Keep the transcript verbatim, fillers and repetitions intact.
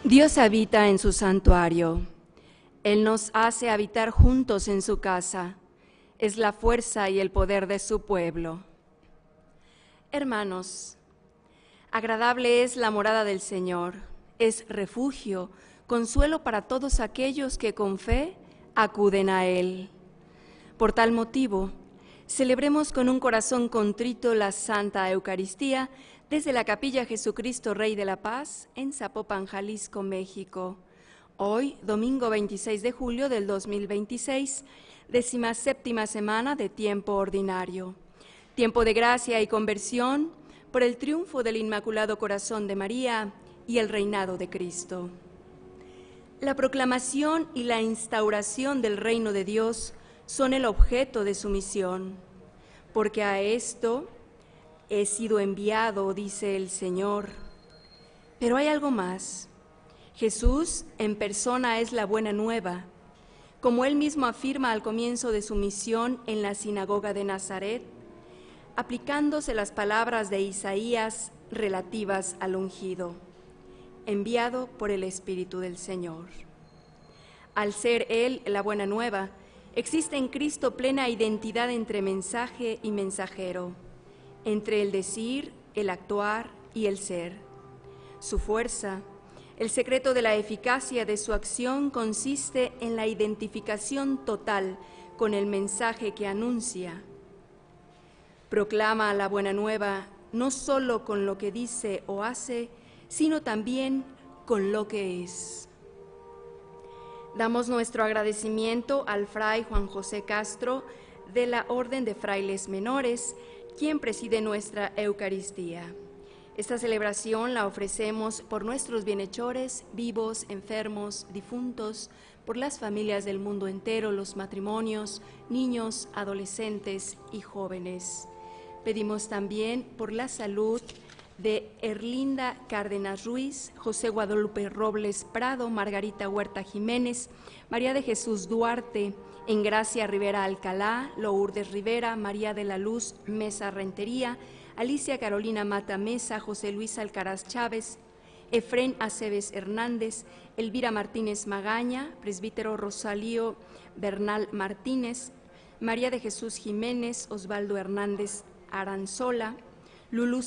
Dios habita en su santuario. Él nos hace habitar juntos en su casa. Es la fuerza y el poder de su pueblo. Hermanos, agradable es la morada del Señor. Es refugio, consuelo para todos aquellos que con fe acuden a Él. Por tal motivo, celebremos con un corazón contrito la Santa Eucaristía desde la Capilla Jesucristo Rey de la Paz en Zapopan, Jalisco, México. Hoy, domingo veintiséis de julio del dos mil veintiséis, décima séptima semana de tiempo ordinario. Tiempo de gracia y conversión por el triunfo del Inmaculado Corazón de María y el reinado de Cristo. La proclamación y la instauración del reino de Dios son el objeto de su misión, porque a esto he sido enviado, dice el Señor. Pero hay algo más. Jesús en persona es la buena nueva, como él mismo afirma al comienzo de su misión en la sinagoga de Nazaret, aplicándose las palabras de Isaías relativas al ungido, enviado por el Espíritu del Señor. Al ser él la buena nueva, existe en Cristo plena identidad entre mensaje y mensajero, entre el decir, el actuar y el ser. Su fuerza, el secreto de la eficacia de su acción consiste en la identificación total con el mensaje que anuncia. Proclama la buena nueva no solo con lo que dice o hace, sino también con lo que es. Damos nuestro agradecimiento al fray Juan José Castro de la Orden de Frailes Menores, quien preside nuestra Eucaristía. Esta celebración la ofrecemos por nuestros bienhechores, vivos, enfermos, difuntos, por las familias del mundo entero, los matrimonios, niños, adolescentes y jóvenes. Pedimos también por la salud de Erlinda Cárdenas Ruiz, José Guadalupe Robles Prado, Margarita Huerta Jiménez, María de Jesús Duarte, Engracia Rivera Alcalá, Lourdes Rivera, María de la Luz Mesa Rentería, Alicia Carolina Mata Mesa, José Luis Alcaraz Chávez, Efrén Aceves Hernández, Elvira Martínez Magaña, presbítero Rosalío Bernal Martínez, María de Jesús Jiménez, Osvaldo Hernández Aranzola, Lulú